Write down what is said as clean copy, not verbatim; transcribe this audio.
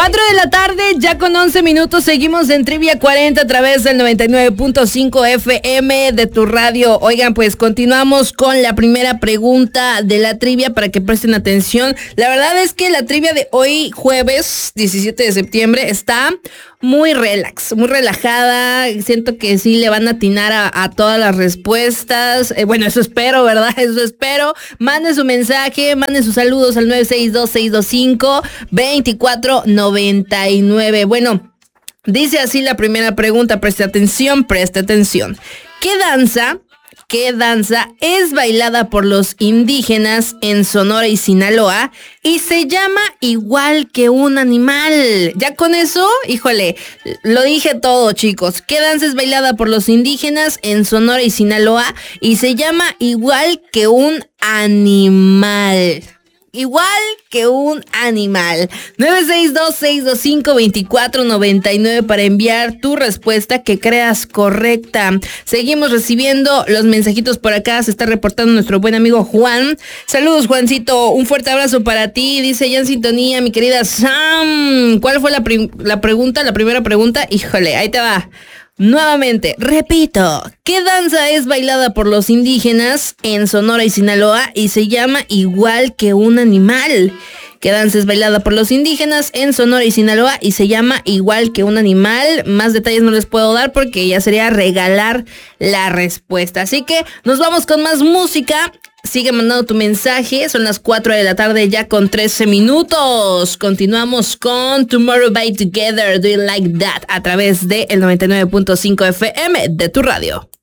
4 de la tarde, ya con 11 minutos, seguimos en Trivia 40 a través del 99.5 FM de tu radio. Oigan, pues continuamos con la primera pregunta de la trivia para que presten atención. La verdad es que la trivia de hoy, jueves 17 de septiembre, está muy relax, muy relajada. Siento que sí le van a atinar a todas las respuestas. Bueno, eso espero, ¿verdad? Eso espero. Manden su mensaje, manden sus saludos al 962-625-2499. Bueno, dice así la primera pregunta. Preste atención, preste atención. ¿Qué danza es bailada por los indígenas en Sonora y Sinaloa y se llama igual que un animal? Ya con eso, híjole, lo dije todo, chicos. ¿Qué danza es bailada por los indígenas en Sonora y Sinaloa y se llama igual que un animal? Igual que un animal. 962-625-2499 para enviar tu respuesta que creas correcta. Seguimos recibiendo los mensajitos por acá. Se está reportando nuestro buen amigo Juan. Saludos, Juancito. Un fuerte abrazo para ti. Dice ya en sintonía, mi querida Sam. ¿Cuál fue la pregunta? La primera pregunta. Híjole, ahí te va. Nuevamente, repito, ¿qué danza es bailada por los indígenas en Sonora y Sinaloa y se llama igual que un animal? ¿Qué danza es bailada por los indígenas en Sonora y Sinaloa y se llama igual que un animal? Más detalles no les puedo dar porque ya sería regalar la respuesta. Así que nos vamos con más música. Sigue mandando tu mensaje. Son las 4 de la tarde ya con 13 minutos. Continuamos con Tomorrow by Together. Do you like that? A través de el 99.5 FM de tu radio.